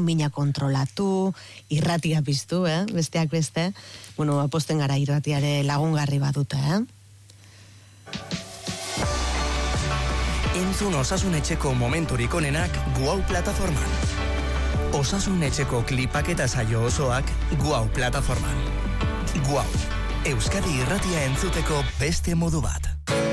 mina kontrolatu, irratia piztu, besteak beste. Bueno, aposten gara irratiare lagungarri badute, Entzun Osasun Etxeko momenturik onenak Guau plataforman. Osasun Etxeko klipak eta saio osoak Guau plataforman. Guau, Euskadi irratia entzuteko beste modu bat.